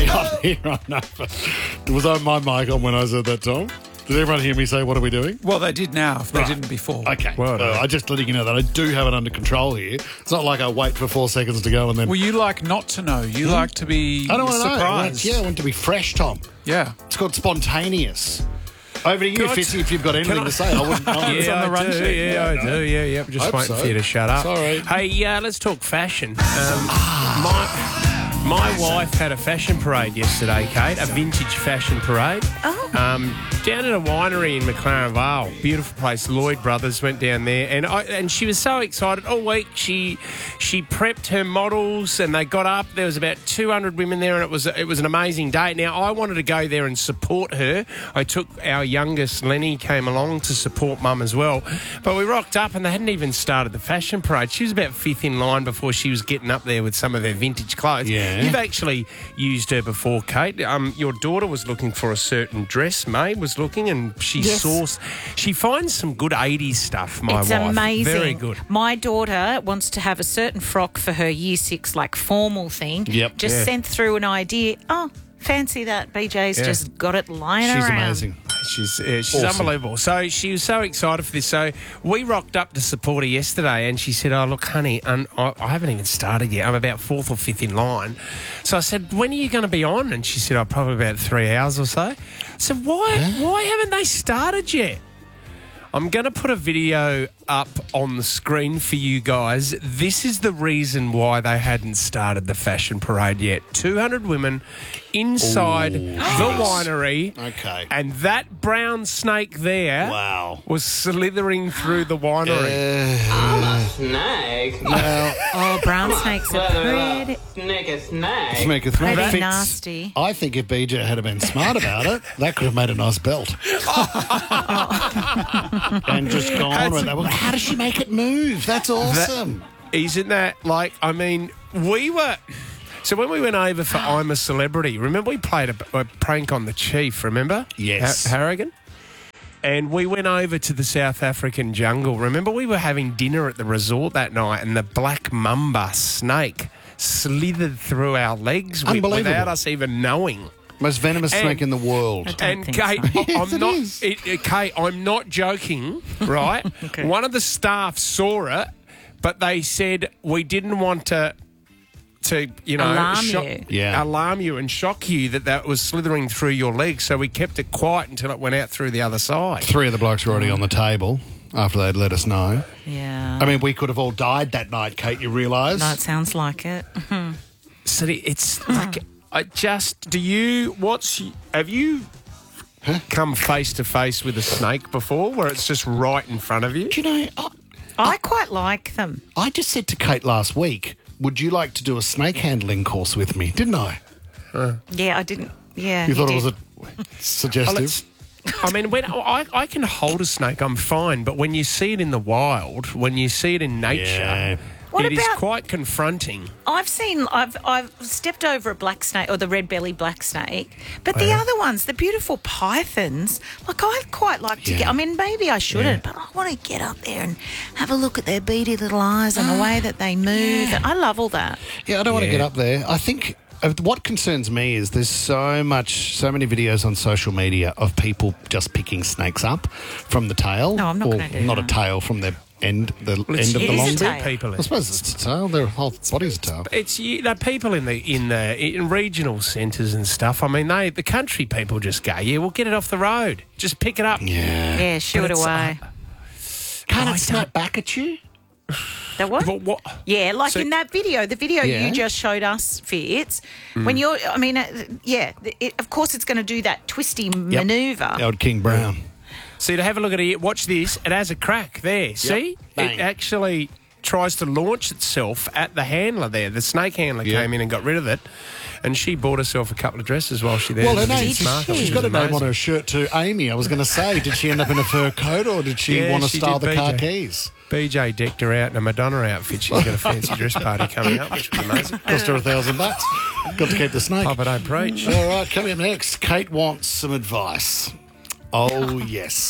can't hear on that. Was my mic on when I said that, Tom? Did everyone hear me say, what are we doing? Well, they did now, if they didn't before. Okay. Well, I'm just letting you know that I do have it under control here. It's not like I wait for 4 seconds to go and then... Well, you like not to know. You like to be I don't want to know. surprised. I want to be fresh, Tom. Yeah. It's called spontaneous. Over to you, Fitzy, if you've got anything to say. I wouldn't know. It's on the run sheet. Yeah, I do. Yeah. Just waiting for you to shut up. Sorry. Hey, let's talk fashion. My wife had a fashion parade yesterday, Kate, a vintage fashion parade. Oh. Down at a winery in McLaren Vale. Beautiful place. Lloyd Brothers went down there. And she was so excited. All week she prepped her models and they got up. There was about 200 women there and it was an amazing day. Now, I wanted to go there and support her. I took our youngest, Lenny, came along to support Mum as well. But we rocked up and they hadn't even started the fashion parade. She was about fifth in line before she was getting up there with some of her vintage clothes. Yeah. You've actually used her before, Kate. Your daughter was looking for a certain dress, May was looking, and she finds some good 80s stuff, my wife. It's amazing. Very good. My daughter wants to have a certain frock for her year 6, like formal thing. Yep. Just sent through an idea. Oh, fancy that. BJ's just got it lying around. She's amazing. She's Awesome. unbelievable. So she was so excited for this. So we rocked up to support her yesterday and she said, oh, look, honey, and I haven't even started yet. I'm about 4th or 5th in line. So I said, when are you going to be on? And she said, oh, probably about 3 hours or so. I said, why haven't they started yet? I'm going to put a video up on the screen for you guys. This is the reason why they hadn't started the fashion parade yet. 200 women inside the winery. Okay. And that brown snake there was slithering through the winery. I'm a snake. Oh, brown snakes are pretty, Snake is pretty nasty. I think if BJ had been smart about it, that could have made a nice belt. And just gone with that. Well, how does she make it move? That's awesome. Isn't that like, I mean, so when we went over for I'm a Celebrity, remember we played a prank on the Chief, remember? Yes. Harrigan? And we went over to the South African jungle. Remember we were having dinner at the resort that night and the black mamba snake slithered through our legs without us even knowing. Most venomous snake in the world. And Kate, Kate, I'm not joking, right? Okay. One of the staff saw it, but they said we didn't want to alarm you and shock you that was slithering through your legs. So we kept it quiet until it went out through the other side. 3 of the blokes were already on the table after they'd let us know. Yeah. I mean, we could have all died that night, Kate, you realise? No, it sounds like it. So it's like... have you come face to face with a snake before where it's just right in front of you? Do you know, I quite like them. I just said to Kate last week, would you like to do a snake handling course with me? Didn't I? Yeah, I didn't. Yeah. You thought it did. was suggestive? I mean, when I can hold a snake, I'm fine. But when you see it in the wild, when you see it in nature... What it is about- quite confronting. I've stepped over a black snake, or the red belly black snake, but the other ones, the beautiful pythons, like I'd quite like to get. I mean, maybe I shouldn't, but I want to get up there and have a look at their beady little eyes and the way that they move. I love all that. Yeah, I don't want to get up there. I think what concerns me is there's so many videos on social media of people just picking snakes up from the tail. No, I'm not going to do not that. a tail, from their end, the end of It the is long a bit. tail. People, I suppose it's a tail. Their whole body's a tail. the people in regional centres and stuff. I mean, the country people just go, yeah, we'll get it off the road, just pick it up. Yeah, shoo it away. Can't it snap back at you? The what? But what? Yeah, like So- in that video, the video you just showed us, Fitz, when you're, I mean, of course it's going to do that twisty manoeuvre. The old King Brown. See, to have a look at it, watch this. It has a crack there. See? Bang. It actually tries to launch itself at the handler there. The snake handler came in and got rid of it. And she bought herself a couple of dresses while she there. Well, her Visiting name's Market, she's which got a was name on amazing. her shirt too, Amy. I was going to say, did she end up in a fur coat or did she Yeah, want to she style did, the car BJ. keys? BJ decked her out in a Madonna outfit. She's got a fancy dress party coming up, which was amazing. Cost her $1,000. Got to keep the snake. Papa don't preach. All right, coming up next, Kate wants some advice. Oh, yes.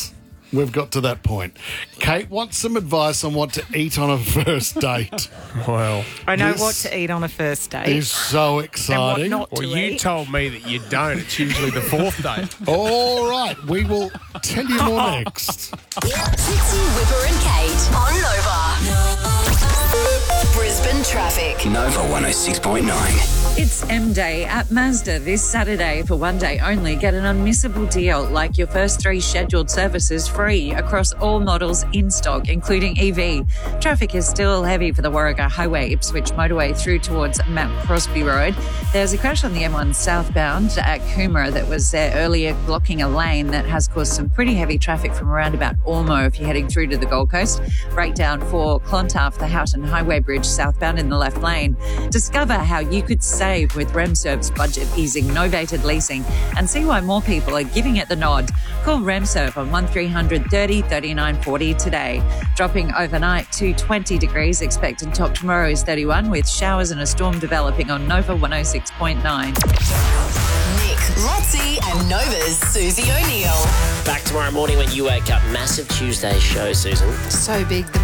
we've got to that point. Kate wants some advice on what to eat on a first date. Well, I know This what to eat on a first date. It's so and exciting. what not to well, you eat. told me that you don't. It's usually the fourth date. All right, we will tell you more next. Trixie, Whipper and Kate on Nova. Brisbane traffic. Nova 106.9. It's M Day at Mazda this Saturday. For one day only, get an unmissable deal like your first 3 scheduled services free across all models in stock, including EV. Traffic is still heavy for the Warragah Highway, Ipswich motorway through towards Mount Crosby Road. There's a crash on the M1 southbound at Coomera that was there earlier, blocking a lane that has caused some pretty heavy traffic from around about Ormo if you're heading through to the Gold Coast. Breakdown for Clontarf, the Houghton Highway Bridge southbound in the left lane. Discover how you could save with RemServe's budget easing novated leasing and see why more people are giving it the nod. Call RemServe on 1300 30 39 40 today. Dropping overnight to 20 degrees. Expected top tomorrow is 31 with showers and a storm developing on Nova 106.9. Nick, Lotzie and Nova's Susie O'Neill. Back tomorrow morning when you wake up. Massive Tuesday show, Susan. So big, the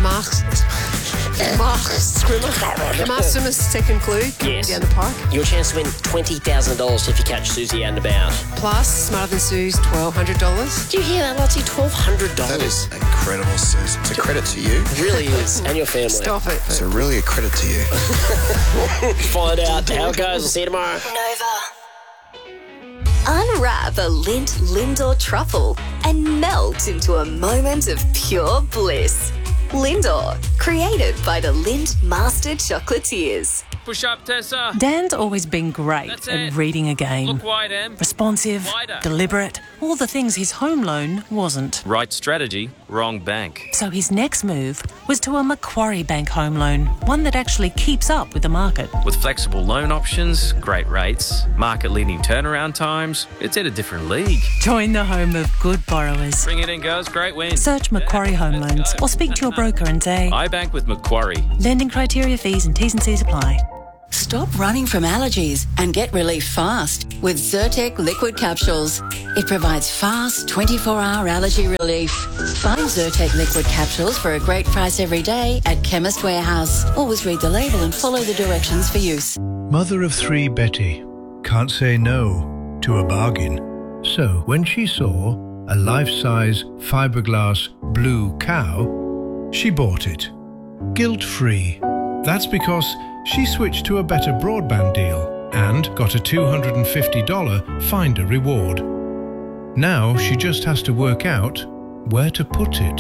Maximus second clue Yes. down the park. Your chance to win $20,000 if you catch Susie and about. Plus, Smarter Than Sue's $1,200. Do you hear that, Lottie? $1,200. That is incredible, Susan. It's a credit to you. It really is. And your family. Stop it. It's really a credit to you. Find out how it goes. I'll see you tomorrow. Nova. Unwrap a Lindt Lindor truffle and melt into a moment of pure bliss. Lindor, created by the Lindt Master Chocolatiers. Push up, Tessa. Dan's always been great That's at it. reading a game. Look wide, Em. Responsive, Wider. deliberate, all the things his home loan wasn't. Right strategy, wrong bank. So his next move was to a Macquarie Bank home loan, one that actually keeps up with the market. With flexible loan options, great rates, market-leading turnaround times, it's in a different league. Join the home of good borrowers. Bring it in, girls. Great win. Search Macquarie Home Loans or speak to your broker and say, I bank with Macquarie. lending criteria, fees and T's and C's apply. Stop running from allergies and get relief fast with Zyrtec liquid capsules. It provides fast 24-hour allergy relief. Find Zyrtec liquid capsules for a great price every day at Chemist Warehouse. Always read the label and follow the directions for use. Mother of 3 Betty can't say no to a bargain. So when she saw a life-size fiberglass blue cow, she bought it. Guilt-free. That's because she switched to a better broadband deal and got a $250 Finder reward. Now she just has to work out where to put it.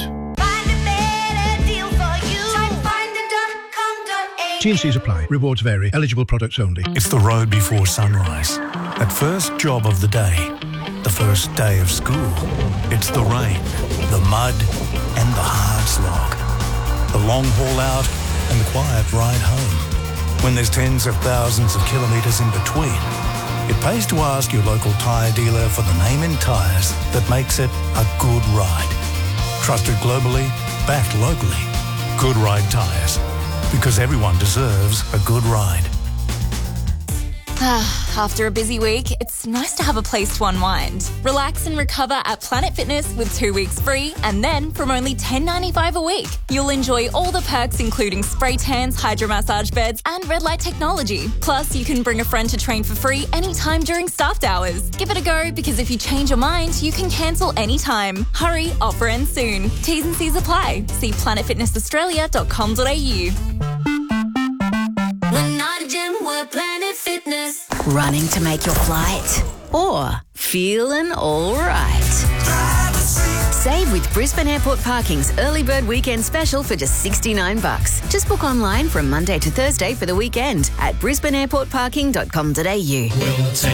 T&Cs apply. Rewards vary. Eligible products only. It's the road before sunrise. That first job of the day. The first day of school. It's the rain, the mud, and the hard slog. The long haul out and the quiet ride home. When there's tens of thousands of kilometres in between, it pays to ask your local tyre dealer for the name in tyres that makes it a good ride. Trusted globally, backed locally. Good Ride Tyres. Because everyone deserves a good ride. After a busy week, it's nice to have a place to unwind. Relax and recover at Planet Fitness with 2 weeks free, and then from only $10.95 a week, you'll enjoy all the perks including spray tans, hydromassage beds, and red light technology. Plus, you can bring a friend to train for free anytime during staffed hours. Give it a go, because if you change your mind, you can cancel anytime. Hurry, offer ends soon. T's and C's apply. See planetfitnessaustralia.com.au. We're not a gym, we're Planet Fitness. Running to make your flight? Or feeling all right? Save with Brisbane Airport Parking's Early Bird Weekend Special for just $69. Just book online from Monday to Thursday for the weekend at brisbaneairportparking.com.au.